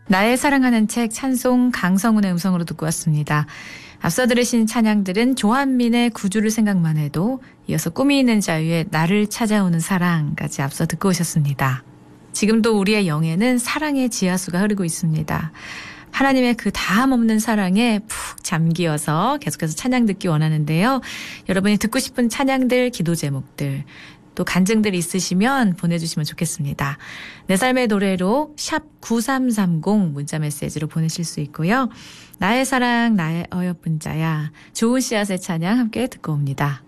나의 사랑하는 책 찬송 강성훈의 음성으로 듣고 왔습니다. 앞서 들으신 찬양들은 조한민의 구주를 생각만 해도, 이어서 꿈이 있는 자유의 나를 찾아오는 사랑까지 앞서 듣고 오셨습니다. 지금도 우리의 영에는 사랑의 지하수가 흐르고 있습니다. 하나님의 그 다함 없는 사랑에 푹 잠기어서 계속해서 찬양 듣기 원하는데요. 여러분이 듣고 싶은 찬양들, 기도 제목들, 또 간증들이 있으시면 보내주시면 좋겠습니다. 내 삶의 노래로 샵 9330 문자 메시지로 보내실 수 있고요. 나의 사랑 나의 어여쁜 자야, 좋은 씨앗의 찬양 함께 듣고 옵니다.